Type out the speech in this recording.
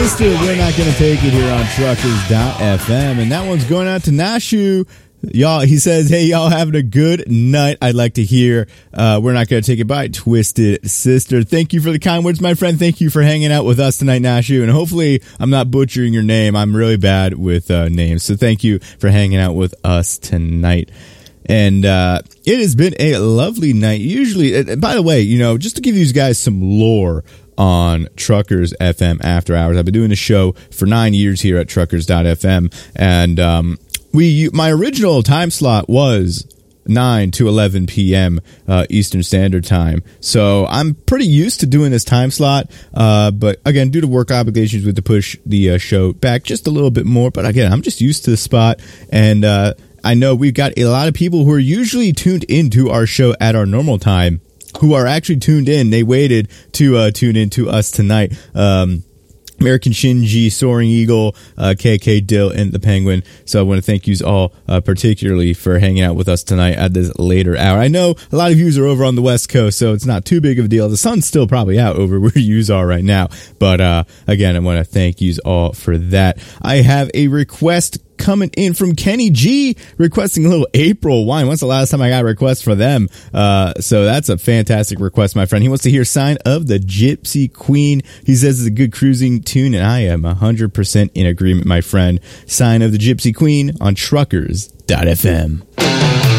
Twisted, we're not going to take it here on Truckers.fm. And that one's going out to Nashu. Y'all, he says, hey, y'all having a good night. I'd like to hear We're Not Going to Take It by Twisted Sister. Thank you for the kind words, my friend. Thank you for hanging out with us tonight, Nashu. And hopefully I'm not butchering your name. I'm really bad with names. So thank you for hanging out with us tonight. And it has been a lovely night. Usually, by the way, just to give you guys some lore on Truckers FM After Hours, I've been doing the show for 9 years here at Truckers.fm. And my original time slot was 9 to 11 p.m. Eastern Standard Time. So I'm pretty used to doing this time slot. But again, due to work obligations, we have to push the show back just a little bit more. But again, I'm just used to the spot. And I know we've got a lot of people who are usually tuned into our show at our normal time who are actually tuned in. They waited to tune in to us tonight. American Shinji, Soaring Eagle, KK Dill, and the Penguin. So I want to thank you all particularly for hanging out with us tonight at this later hour. I know a lot of you are over on the West Coast, so it's not too big of a deal. The sun's still probably out over where you are right now. But again, I want to thank you all for that. I have a request coming in from Kenny G requesting a little April Wine. When's the last time I got a request for them? So that's a fantastic request, my friend. He wants to hear Sign of the Gypsy Queen. He says it's a good cruising tune, and I am 100% in agreement, my friend. Sign of the Gypsy Queen on Truckers.fm.